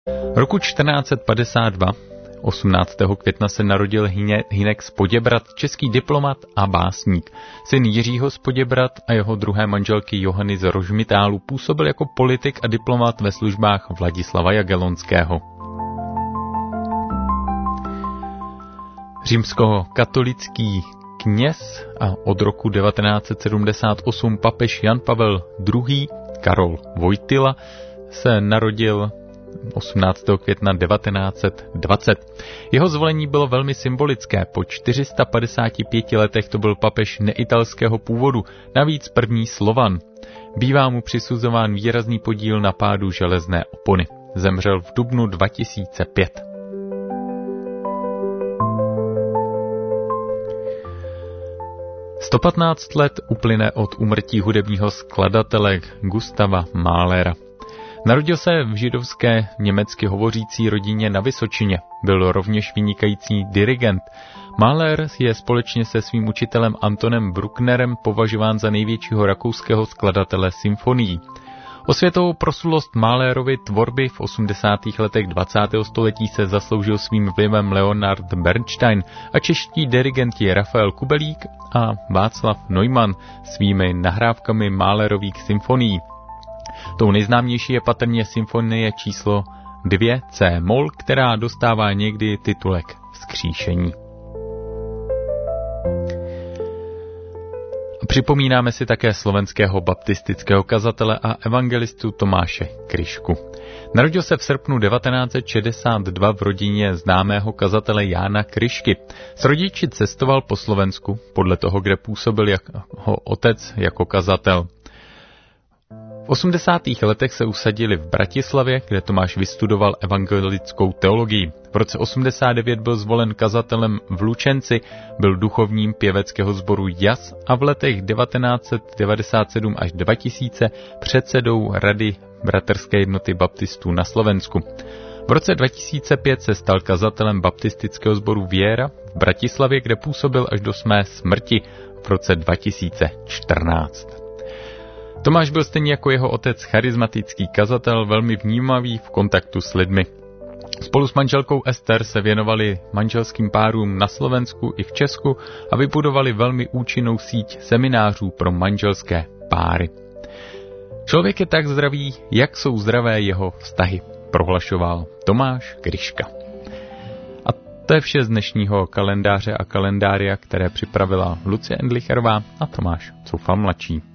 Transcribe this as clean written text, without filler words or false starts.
Roku 1452, 18. května, se narodil Hynek z Poděbrad, český diplomat a básník. Syn Jiřího z Poděbrad a jeho druhé manželky Johany z Rožmitálu působil jako politik a diplomat ve službách Vladislava Jagellonského. Římskokatolický kněz a od roku 1978 papež Jan Pavel II. Karol Wojtyla se narodil 18. května 1920. Jeho zvolení bylo velmi symbolické. Po 455 letech to byl papež neitalského původu, navíc první Slovan. Bývá mu přisuzován výrazný podíl na pádu železné opony. Zemřel v dubnu 2005. Sto 15 let uplyne od úmrtí hudebního skladatele Gustava Mahlera. Narodil se v židovské německy hovořící rodině na Vysočině. Byl rovněž vynikající dirigent. Mahler je společně se svým učitelem Antonem Brucknerem považován za největšího rakouského skladatele symfonií. O světovou proslulost Mahlerovy tvorby v 80. letech 20. století se zasloužil svým vlivem Leonard Bernstein a čeští dirigenti Rafael Kubelík a Václav Neumann svými nahrávkami Mahlerových symfonií. Tou nejznámější je patrně symfonie číslo 2 C-moll, která dostává někdy titulek Vzkříšení. Připomínáme si také slovenského baptistického kazatele a evangelistu Tomáše Kryšku. Narodil se v srpnu 1962 v rodině známého kazatele Jána Kryšky. S rodiči cestoval po Slovensku, podle toho, kde působil jeho otec jako kazatel. V 80. letech se usadili v Bratislavě, kde Tomáš vystudoval evangelickou teologii. V roce 89 byl zvolen kazatelem v Lučenci, byl duchovním pěveckého sboru Jas a v letech 1997 až 2000 předsedou Rady bratrské jednoty baptistů na Slovensku. V roce 2005 se stal kazatelem baptistického sboru Viera v Bratislavě, kde působil až do své smrti v roce 2014. Tomáš byl stejně jako jeho otec charismatický kazatel, velmi vnímavý v kontaktu s lidmi. Spolu s manželkou Ester se věnovali manželským párům na Slovensku i v Česku a vybudovali velmi účinnou síť seminářů pro manželské páry. Člověk je tak zdravý, jak jsou zdravé jeho vztahy, prohlašoval Tomáš Kryška. A to je vše z dnešního kalendáře a kalendária, které připravila Lucie Endlicherová a Tomáš Coufal mladší.